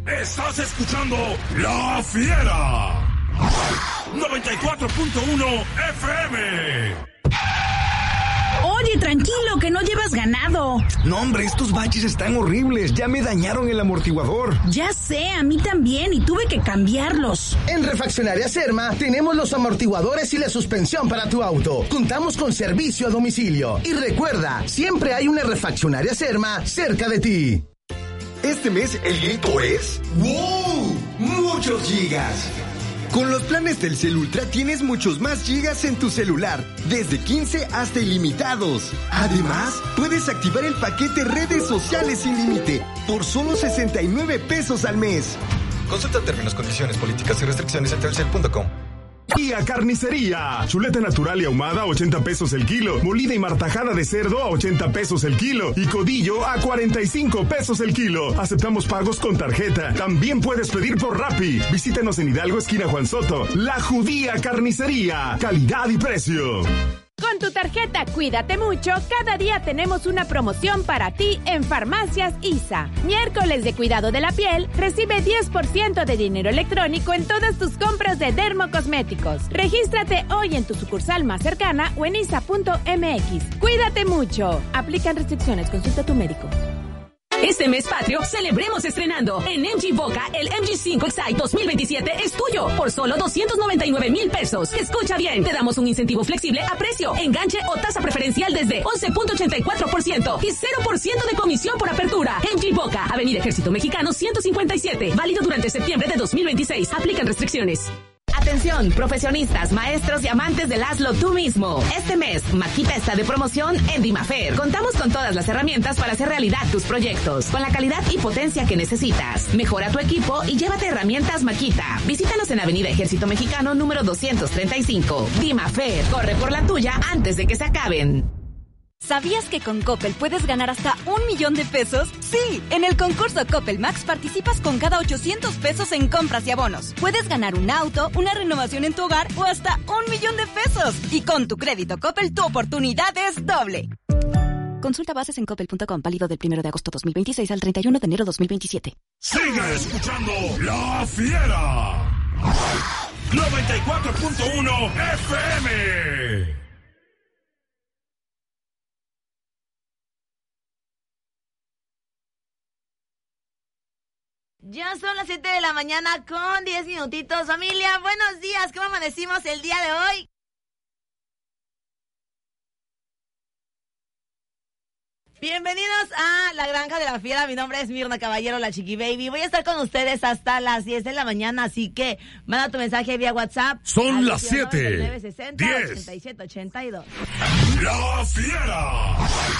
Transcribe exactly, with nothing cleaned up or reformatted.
Estás escuchando La Fiera. noventa y cuatro punto uno F M. Oye, tranquilo, que no llevas ganado. No, hombre, estos baches están horribles. Ya me dañaron el amortiguador. Ya sé, a mí también, y tuve que cambiarlos. En Refaccionaria Serma tenemos los amortiguadores y la suspensión para tu auto. Contamos con servicio a domicilio. Y recuerda, siempre hay una Refaccionaria Serma cerca de ti. Este mes el grito es ¡wow! ¡Muchos gigas! Con los planes Telcel Ultra tienes muchos más gigas en tu celular, desde quince hasta ilimitados. Además, puedes activar el paquete redes sociales sin límite por solo sesenta y nueve pesos al mes. Consulta términos, condiciones, políticas y restricciones en telcel punto com. Y a Carnicería. Chuleta natural y ahumada a ochenta pesos el kilo. Molida y martajada de cerdo a ochenta pesos el kilo. Y codillo a cuarenta y cinco pesos el kilo. Aceptamos pagos con tarjeta. También puedes pedir por Rappi. Visítanos en Hidalgo, esquina Juan Soto. La Judía Carnicería. Calidad y precio. Con tu tarjeta Cuídate Mucho, cada día tenemos una promoción para ti en Farmacias I S A. Miércoles de cuidado de la piel, recibe diez por ciento de dinero electrónico en todas tus compras de dermocosméticos. Regístrate hoy en tu sucursal más cercana o en isa punto m x. Cuídate mucho. Aplican restricciones, consulta a tu médico. Este mes patrio, celebremos estrenando. En M G Boca, el M G cinco Excite dos mil veintisiete es tuyo por solo doscientos noventa y nueve mil pesos. Escucha bien, te damos un incentivo flexible a precio, enganche o tasa preferencial desde once punto ochenta y cuatro por ciento y cero por ciento de comisión por apertura. M G Boca, Avenida Ejército Mexicano ciento cincuenta y siete. Válido durante septiembre de dos mil veintiséis. Aplican restricciones. Atención, profesionistas, maestros y amantes del hazlo tú mismo. Este mes, Maquita está de promoción en Dimafer. Contamos con todas las herramientas para hacer realidad tus proyectos, con la calidad y potencia que necesitas. Mejora tu equipo y llévate herramientas Maquita. Visítanos en Avenida Ejército Mexicano número doscientos treinta y cinco. Dimafer, corre por la tuya antes de que se acaben. ¿Sabías que con Coppel puedes ganar hasta un millón de pesos? Sí, en el concurso Coppel Max participas con cada ochocientos pesos en compras y abonos. Puedes ganar un auto, una renovación en tu hogar o hasta un millón de pesos. Y con tu crédito Coppel, tu oportunidad es doble. Consulta bases en coppel punto com, válido del primero de agosto dos mil veintiséis al treinta y uno de enero dos mil veintisiete. Sigue escuchando La Fiera. noventa y cuatro punto uno F M. Ya son las siete de la mañana con diez minutitos. Familia, buenos días. ¿Cómo amanecimos el día de hoy? Bienvenidos a La Granja de la Fiera. Mi nombre es Mirna Caballero, la Chiqui Baby. Voy a estar con ustedes hasta las diez de la mañana, así que manda tu mensaje vía WhatsApp. Son las siete. nueve sesenta, ochenta y siete ochenta y dos. La Fiera.